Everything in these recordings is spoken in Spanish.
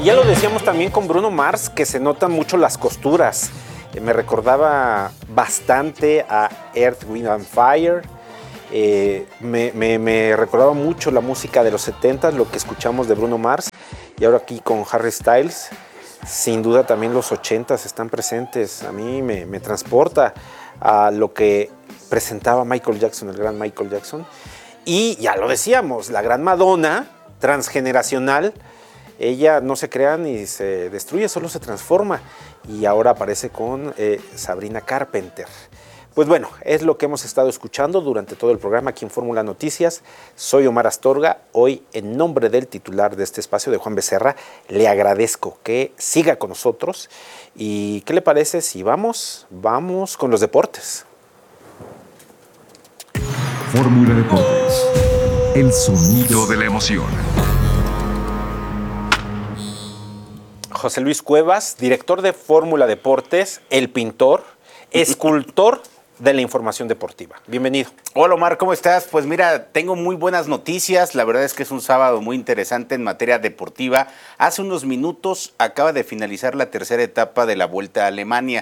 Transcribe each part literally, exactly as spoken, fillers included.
ya lo decíamos también con Bruno Mars, que se notan mucho las costuras. Eh, me recordaba bastante a Earth, Wind and Fire. Eh, me, me, me recordaba mucho la música de los setenta, lo que escuchamos de Bruno Mars. Y ahora aquí con Harry Styles, sin duda también los ochenta están presentes. A mí me, me transporta a lo que presentaba Michael Jackson, el gran Michael Jackson. Y ya lo decíamos, la gran Madonna, transgeneracional, ella no se crea ni se destruye, solo se transforma. Y ahora aparece con eh, Sabrina Carpenter. Pues bueno, es lo que hemos estado escuchando durante todo el programa aquí en Fórmula Noticias. Soy Omar Astorga. Hoy, en nombre del titular de este espacio, de Juan Becerra, le agradezco que siga con nosotros. ¿Y qué le parece si vamos, vamos con los deportes? Fórmula Deportes, el sonido de la emoción. José Luis Cuevas, director de Fórmula Deportes, el pintor, escultor de la información deportiva. Bienvenido. Hola Omar, ¿cómo estás? Pues mira, tengo muy buenas noticias. La verdad es que es un sábado muy interesante en materia deportiva. Hace unos minutos acaba de finalizar la tercera etapa de la Vuelta a Alemania.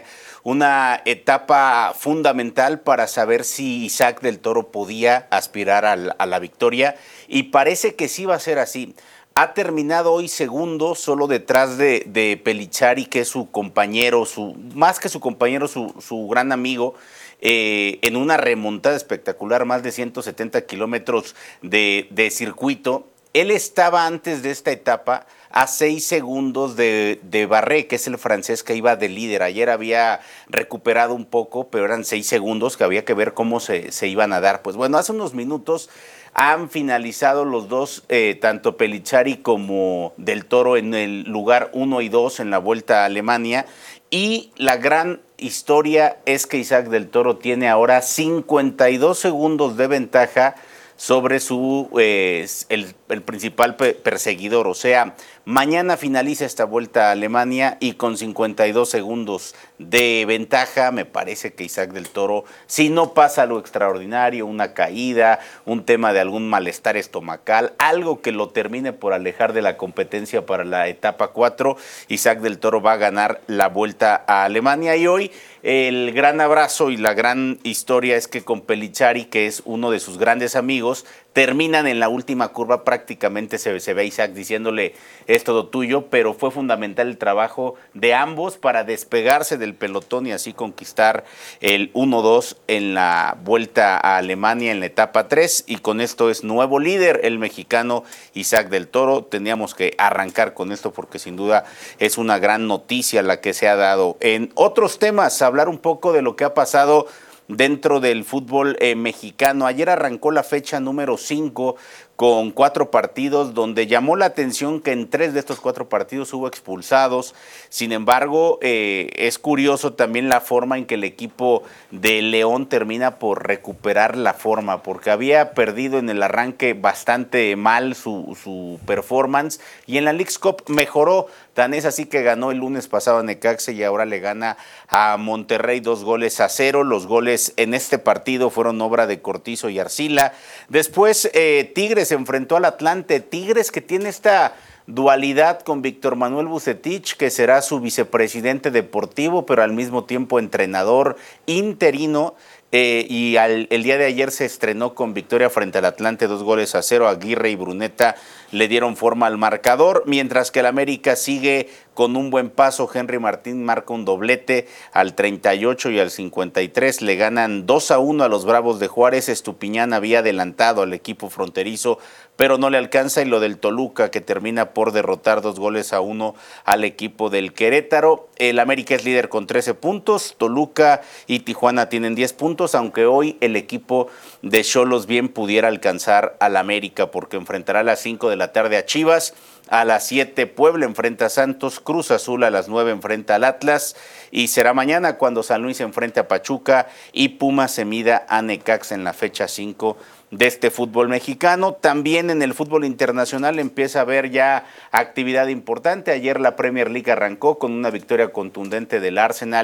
Una etapa fundamental para saber si Isaac del Toro podía aspirar a la, a la victoria. Y parece que sí va a ser así. Ha terminado hoy segundo, solo detrás de, de Pelichari, que es su compañero, su, más que su compañero, su, su gran amigo. Eh, en una remontada espectacular, más de ciento setenta kilómetros de, de circuito. Él estaba antes de esta etapa a seis segundos de, de Barré, que es el francés que iba de líder. Ayer había recuperado un poco, pero eran seis segundos que había que ver cómo se, se iban a dar. Pues bueno, hace unos minutos han finalizado los dos, eh, tanto Pelichari como Del Toro, en el lugar uno y dos en la Vuelta a Alemania. Y la gran historia es que Isaac del Toro tiene ahora cincuenta y dos segundos de ventaja sobre su eh, el, el principal perseguidor. O sea, mañana finaliza esta Vuelta a Alemania y con cincuenta y dos segundos de ventaja, me parece que Isaac del Toro, si no pasa algo extraordinario, una caída, un tema de algún malestar estomacal, algo que lo termine por alejar de la competencia para la etapa cuatro, Isaac del Toro va a ganar la Vuelta a Alemania. Y hoy el gran abrazo y la gran historia es que con Pelichari, que es uno de sus grandes amigos, terminan en la última curva. Prácticamente se, se ve a Isaac diciéndole es todo tuyo, pero fue fundamental el trabajo de ambos para despegarse del pelotón y así conquistar el uno dos en la Vuelta a Alemania en la etapa tres, y con esto es nuevo líder el mexicano Isaac del Toro. Teníamos que arrancar con esto porque sin duda es una gran noticia la que se ha dado. En otros temas, hablar un poco de lo que ha pasado dentro del fútbol eh, mexicano. Ayer arrancó la fecha número cinco con cuatro partidos, donde llamó la atención que en tres de estos cuatro partidos hubo expulsados. Sin embargo, eh, es curioso también la forma en que el equipo de León termina por recuperar la forma, porque había perdido en el arranque bastante mal su, su performance, y en la Leagues Cup mejoró. Tan es así que ganó el lunes pasado a Necaxa y ahora le gana a Monterrey dos goles a cero. Los goles en este partido fueron obra de Cortizo y Arcila. Después eh, Tigres se enfrentó al Atlante. Tigres, que tiene esta dualidad con Víctor Manuel Vucetich, que será su vicepresidente deportivo, pero al mismo tiempo entrenador interino. Eh, y al, el día de ayer se estrenó con victoria frente al Atlante, dos goles a cero. Aguirre y Bruneta le dieron forma al marcador, mientras que el América sigue con un buen paso. Henry Martín marca un doblete al treinta y ocho y al cincuenta y tres. Le ganan dos a uno a los Bravos de Juárez. Estupiñán había adelantado al equipo fronterizo, pero no le alcanza. Y lo del Toluca, que termina por derrotar dos goles a uno al equipo del Querétaro. El América es líder con trece puntos. Toluca y Tijuana tienen diez puntos, aunque hoy el equipo de Xolos bien pudiera alcanzar al América, porque enfrentará a las cinco de la tarde a Chivas. A las siete Puebla enfrenta a Santos, Cruz Azul a las nueve enfrenta al Atlas, y será mañana cuando San Luis se enfrente a Pachuca y Pumas se mida a Necaxa en la fecha cinco de este fútbol mexicano. También en el fútbol internacional empieza a haber ya actividad importante. Ayer la Premier League arrancó con una victoria contundente del Arsenal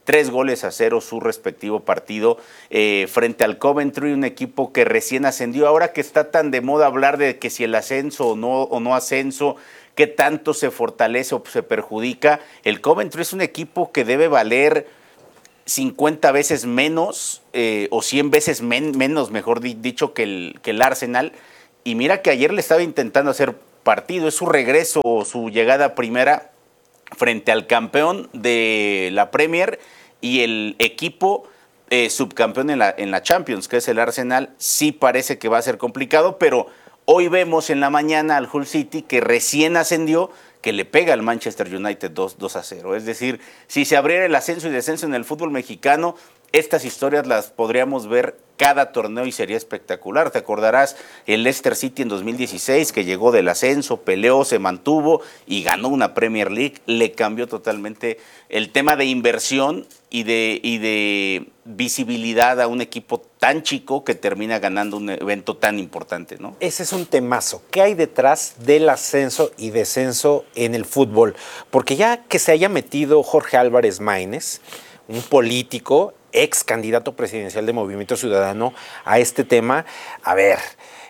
tres goles a cero su respectivo partido eh, frente al Coventry, un equipo que recién ascendió. Ahora que está tan de moda hablar de que si el ascenso o no, o no ascenso, qué tanto se fortalece o se perjudica, el Coventry es un equipo que debe valer cincuenta veces menos eh, o cien veces men, menos, mejor di, dicho, que el, que el Arsenal. Y mira que ayer le estaba intentando hacer partido, es su regreso o su llegada a primera frente al campeón de la Premier y el equipo eh, subcampeón en la, en la Champions, que es el Arsenal. Sí parece que va a ser complicado, pero hoy vemos en la mañana al Hull City, que recién ascendió, que le pega al Manchester United dos a cero. Es decir, si se abriera el ascenso y descenso en el fútbol mexicano, estas historias las podríamos ver cada torneo y sería espectacular. Te acordarás el Leicester City en dos mil dieciséis, que llegó del ascenso, peleó, se mantuvo y ganó una Premier League. Le cambió totalmente el tema de inversión y de, y de visibilidad a un equipo tan chico que termina ganando un evento tan importante, ¿no? Ese es un temazo. ¿Qué hay detrás del ascenso y descenso en el fútbol? Porque ya que se haya metido Jorge Álvarez Maínez, un político, ex candidato presidencial de Movimiento Ciudadano, a este tema, a ver,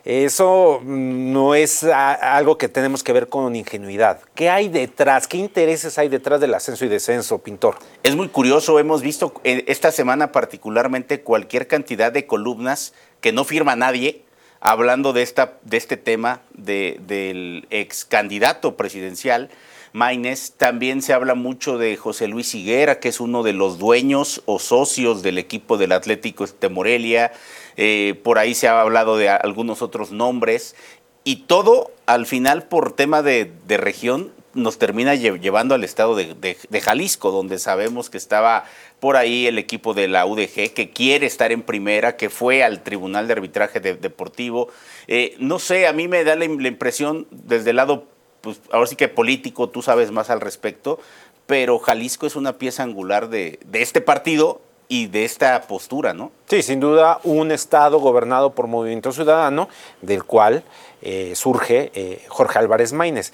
eso no es a, algo que tenemos que ver con ingenuidad. ¿Qué hay detrás? ¿Qué intereses hay detrás del ascenso y descenso, Pintor? Es muy curioso, hemos visto esta semana particularmente cualquier cantidad de columnas que no firma nadie, hablando de, esta, de este tema de, del ex candidato presidencial Maínez. También se habla mucho de José Luis Higuera, que es uno de los dueños o socios del equipo del Atlético de Morelia. Eh, por ahí se ha hablado de algunos otros nombres. Y todo, al final, por tema de, de región, nos termina llevando al estado de, de, de Jalisco, donde sabemos que estaba por ahí el equipo de la U D G, que quiere estar en primera, que fue al Tribunal de Arbitraje de, Deportivo. Eh, no sé, a mí me da la, la impresión, desde el lado, pues ahora sí que político, tú sabes más al respecto, pero Jalisco es una pieza angular de, de este partido y de esta postura, ¿no? Sí, sin duda, un estado gobernado por Movimiento Ciudadano, del cual eh, surge eh, Jorge Álvarez Maínez.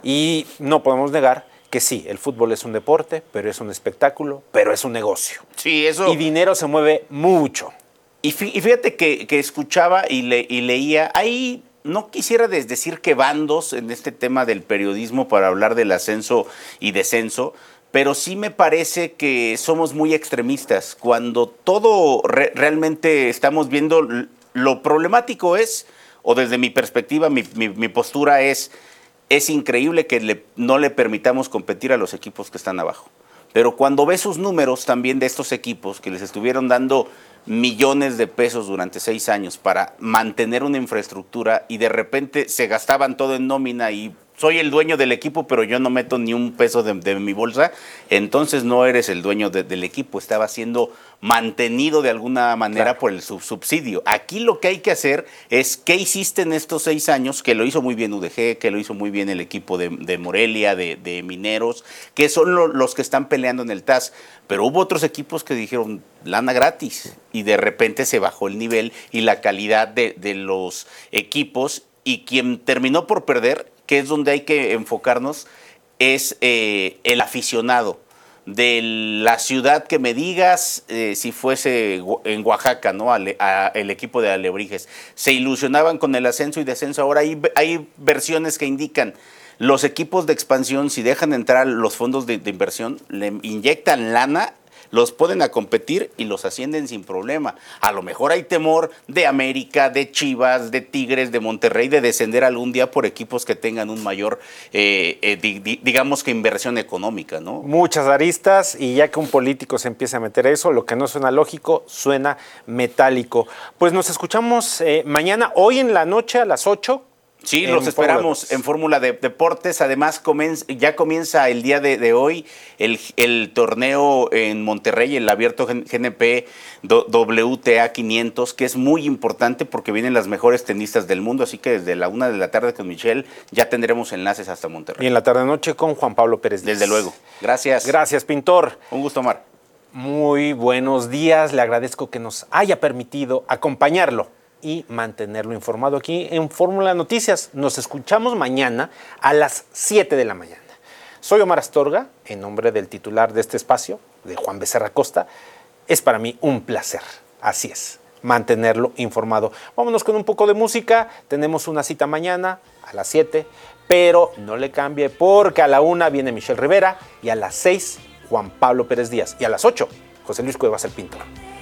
Y no podemos negar que sí, el fútbol es un deporte, pero es un espectáculo, pero es un negocio. Sí, eso. Y dinero se mueve mucho. Y fíjate que, que escuchaba y, le, y leía, ahí no quisiera decir que bandos en este tema del periodismo para hablar del ascenso y descenso, pero sí me parece que somos muy extremistas. Cuando todo re, realmente estamos viendo, lo problemático es, o desde mi perspectiva, mi, mi, mi postura es, es increíble que le, no le permitamos competir a los equipos que están abajo. Pero cuando ves sus números también de estos equipos que les estuvieron dando millones de pesos durante seis años para mantener una infraestructura y de repente se gastaban todo en nómina y soy el dueño del equipo, pero yo no meto ni un peso de, de mi bolsa, entonces no eres el dueño de, del equipo, estaba siendo mantenido de alguna manera claro. por el sub subsidio. Aquí lo que hay que hacer es, ¿qué hiciste en estos seis años? Que lo hizo muy bien U D G, que lo hizo muy bien el equipo de, de Morelia, de, de Mineros, que son lo, los que están peleando en el T A S, pero hubo otros equipos que dijeron lana gratis y de repente se bajó el nivel y la calidad de, de los equipos, y quien terminó por perder, que es donde hay que enfocarnos, es eh, el aficionado de la ciudad que me digas, eh, si fuese en Oaxaca, ¿no? Ale, a, el equipo de Alebrijes. Se ilusionaban con el ascenso y descenso. Ahora hay, hay versiones que indican los equipos de expansión, si dejan entrar los fondos de, de inversión, le inyectan lana, los ponen a competir y los ascienden sin problema. A lo mejor hay temor de América, de Chivas, de Tigres, de Monterrey, de descender algún día por equipos que tengan un mayor, eh, eh, di, di, digamos que inversión económica, ¿no? Muchas aristas, y ya que un político se empieza a meter eso, lo que no suena lógico, suena metálico. Pues nos escuchamos eh, mañana, hoy en la noche a las ocho. Sí, los esperamos en Fórmula de Deportes. Además, comienza, ya comienza el día de, de hoy el, el torneo en Monterrey, el abierto G N P W T A quinientos, que es muy importante porque vienen las mejores tenistas del mundo. Así que desde la una de la tarde con Michelle ya tendremos enlaces hasta Monterrey. Y en la tarde-noche con Juan Pablo Pérez Díaz. Desde luego. Gracias. Gracias, Pintor. Un gusto, Omar. Muy buenos días. Le agradezco que nos haya permitido acompañarlo y mantenerlo informado aquí en Fórmula Noticias. Nos escuchamos mañana a las siete de la mañana. Soy Omar Astorga, en nombre del titular de este espacio, de Juan Becerra Costa. Es para mí un placer, así es, mantenerlo informado. Vámonos con un poco de música. Tenemos una cita mañana a las siete, pero no le cambie porque a la una viene Michelle Rivera y a las seis Juan Pablo Pérez Díaz y a las ocho José Luis Cuevas el Pintor.